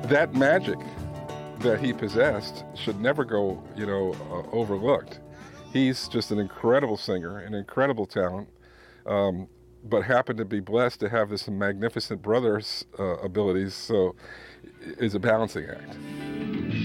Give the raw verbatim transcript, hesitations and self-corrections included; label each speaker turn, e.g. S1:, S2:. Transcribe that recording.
S1: that magic that he possessed should never go, you know, uh, overlooked. He's just an incredible singer, an incredible talent, um, but happened to be blessed to have this magnificent brother's uh, abilities, so it's a balancing act.